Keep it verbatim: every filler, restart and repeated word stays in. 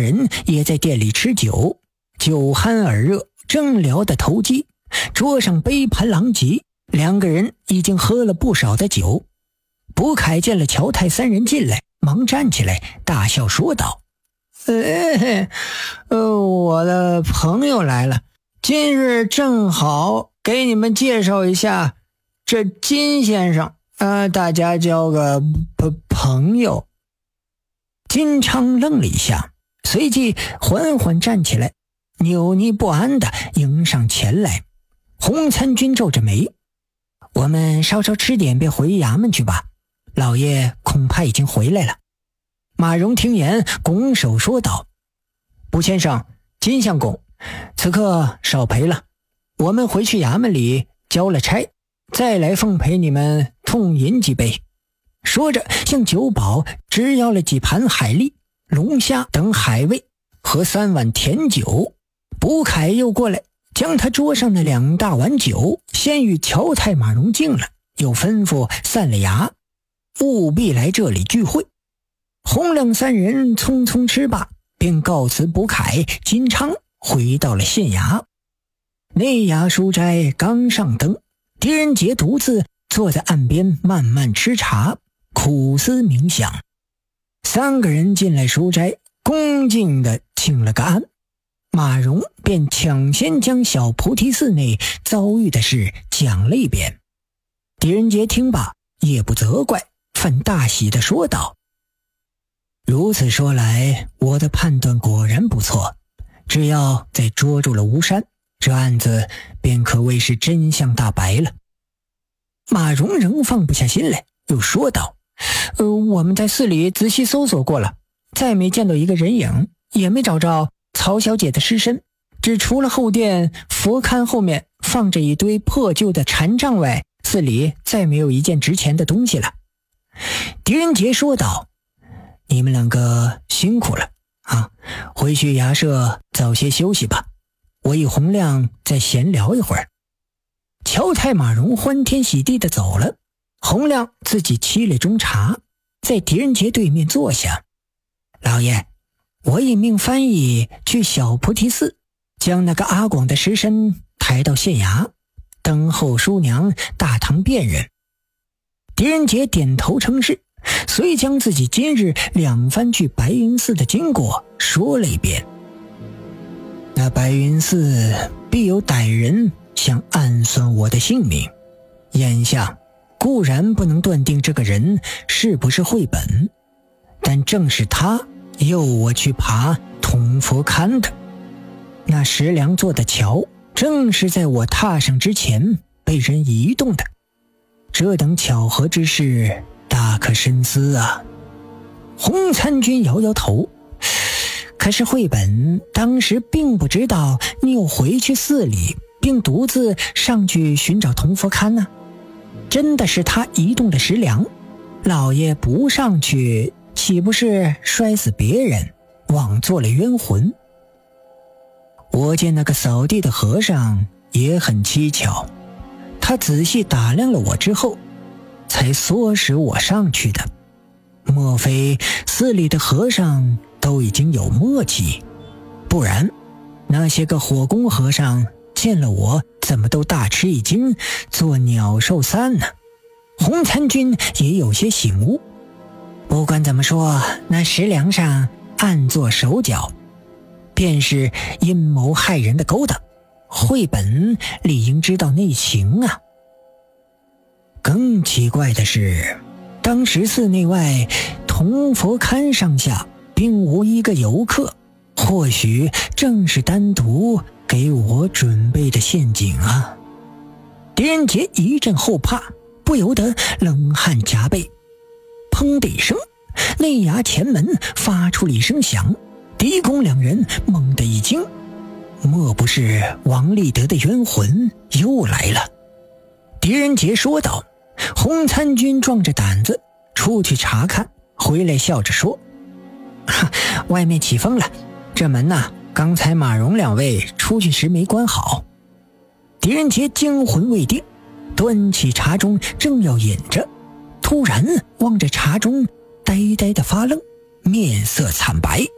人也在店里吃酒，酒酣耳热，正聊得投机，桌上杯盘狼藉，两个人已经喝了不少的酒。卜凯见了乔太三人进来，忙站起来大笑说道：哎，呃，我的朋友来了，今日正好给你们介绍一下这金先生，呃，大家交个朋友。金昌愣了一下，随即缓缓站起来，扭捏不安地迎上前来。洪参军皱着眉：我们稍稍吃点便回衙门去吧，老爷恐怕已经回来了。马荣听言拱手说道：卜先生，金相公，此刻少陪了，我们回去衙门里交了差，再来奉陪你们痛饮几杯。说着向酒保只要了几盘海蛎、龙虾等海味和三碗甜酒。卜凯又过来将他桌上的两大碗酒先与乔太马荣敬了，又吩咐散了衙，务必来这里聚会。洪亮三人匆匆吃罢，便告辞卜凯、金昌，回到了县衙。内衙书斋刚上灯，狄仁杰独自坐在岸边慢慢吃茶，苦思冥想。三个人进来书斋，恭敬地请了个安。马荣便抢先将小菩提寺内遭遇的事讲了一遍。狄仁杰听罢也不责怪，反大喜地说道：如此说来，我的判断果然不错，只要再捉住了吴山，这案子便可谓是真相大白了。马荣仍放不下心来，又说道：呃，我们在寺里仔细搜索过了，再没见到一个人影，也没找着曹小姐的尸身，只除了后殿佛龛后面放着一堆破旧的禅杖外，寺里再没有一件值钱的东西了。狄仁杰说道：你们两个辛苦了啊，回去衙舍早些休息吧，我与洪亮再闲聊一会儿。乔太马荣欢天喜地地走了，洪亮自己沏了盅茶，在狄仁杰对面坐下。老爷，我已命翻译去小菩提寺，将那个阿广的尸身抬到县衙，等候叔娘大堂辨认。狄仁杰点头称是，遂将自己今日两番去白云寺的经过说了一遍。那白云寺必有歹人想暗算我的性命，眼下固然不能断定这个人是不是慧本，但正是他诱我去爬铜佛龛的。那石梁做的桥正是在我踏上之前被人移动的，这等巧合之事大可深思啊。洪参军摇摇头：可是慧本当时并不知道你有回去寺里，并独自上去寻找铜佛龛呢。真的是他移动的石梁，老爷不上去，岂不是摔死别人，枉做了冤魂？我见那个扫地的和尚也很蹊跷，他仔细打量了我之后，才唆使我上去的。莫非寺里的和尚都已经有默契？不然那些个火工和尚见了我怎么都大吃一惊，做鸟兽散呢？洪参军也有些醒悟。不管怎么说，那石梁上暗做手脚，便是阴谋害人的勾当，慧本理应知道内情啊。更奇怪的是，当时寺内外铜佛龛上下并无一个游客，或许正是单独给我准备的陷阱啊。狄仁杰一阵后怕，不由得冷汗夹背。砰的一声，内衙前门发出了一声响，狄公两人猛地一惊，莫不是王立德的冤魂又来了？狄仁杰说道。洪参军壮着胆子出去查看，回来笑着说：外面起风了，这门呐、啊，刚才马荣两位出去时没关好。狄仁杰惊魂未定，端起茶盅正要饮着，突然望着茶盅呆呆的发愣，面色惨白。